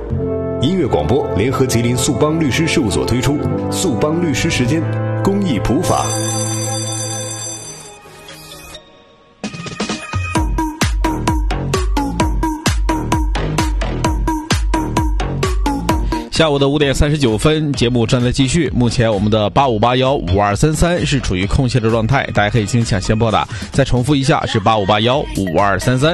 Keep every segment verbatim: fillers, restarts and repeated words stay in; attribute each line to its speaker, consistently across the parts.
Speaker 1: 音乐广播联合吉林速邦律师事务所推出速邦律师时间公益普法。
Speaker 2: 下午的五点三十九分，节目正在继续。目前我们的八五八幺五二三三是处于空闲的状态，大家可以进行抢先拨打。再重复一下，是八五八幺五二三三。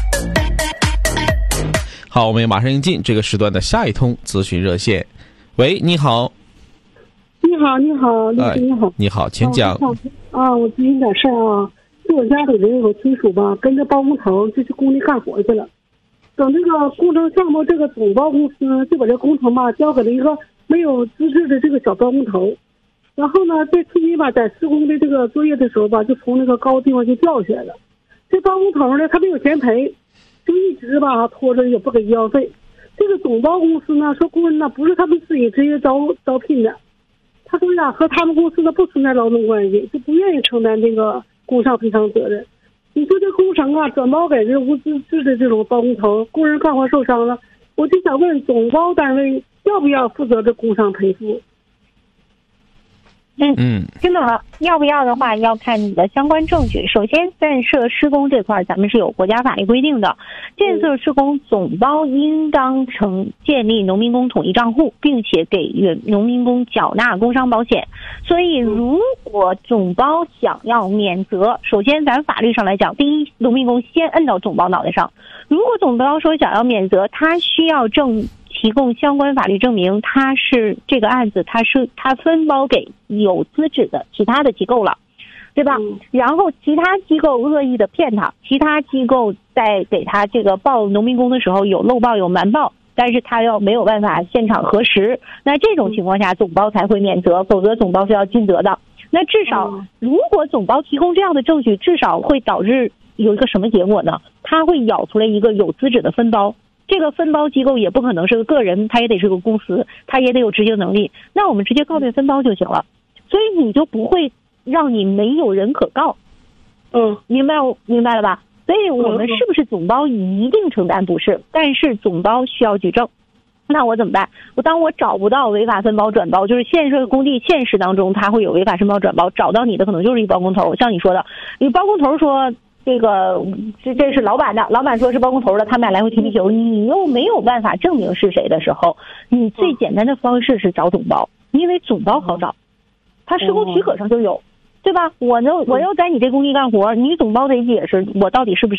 Speaker 2: 好，我们也马上迎进这个时段的下一通咨询热线。喂，你好。
Speaker 3: 你好，你好，律师你好。
Speaker 2: 呃、你好，请讲。
Speaker 3: 啊，啊我咨询点事儿啊，就我家里的有个亲属吧，跟着包工头就去工地干活去了。等这个工程项目，这个总包公司就把这工程吧交给了一个没有资质的这个小包工头，然后呢，这司机吧在施工的这个作业的时候吧，就从那个高地方就掉下来了。这包工头呢，他没有钱赔，就一直吧拖着也不给医药费。这个总包公司呢说工人呢不是他们自己直接招招聘的，他说呀和他们公司呢不存在劳动关系，就不愿意承担这个工伤赔偿责任。你说这工程啊转包给这无资质的这种包工头，工人干活受伤了，我就想问总包单位要不要负责这工伤赔付？
Speaker 4: 嗯嗯，听懂了。要不要的话，要看你的相关证据。首先，建设施工这块，咱们是有国家法律规定的，建设施工总包应当成建立农民工统一账户，并且给予农民工缴纳工伤保险。所以，如果总包想要免责，首先咱法律上来讲，第一，农民工先摁到总包脑袋上。如果总包说想要免责，他需要证。提供相关法律证明，他是这个案子，他是他分包给有资质的其他的机构了，对吧？嗯、然后其他机构恶意的骗他，其他机构在给他这个报农民工的时候有漏报有瞒报，但是他要没有办法现场核实，那这种情况下总包才会免责，否则总包是要尽责的。那至少如果总包提供这样的证据，至少会导致有一个什么结果呢？他会咬出来一个有资质的分包。这个分包机构也不可能是个个人，他也得是个公司，他也得有执行能力。那我们直接告这分包就行了，所以你就不会让你没有人可告。嗯，明白明白了吧？所以我们是不是总包一定承担？不是，但是总包需要举证。那我怎么办？我当我找不到违法分包转包，就是建设工地现实当中它会有违法分包转包，找到你的可能就是一包工头。像你说的，你包工头说。这个这这是老板的，老板说是包工头的，他们俩来回踢皮球，你又没有办法证明是谁的时候，你最简单的方式是找总包，因为总包好找，他施工许可上就有，对吧？我呢，我要在你这工地干活，你总包得解释我到底是不是。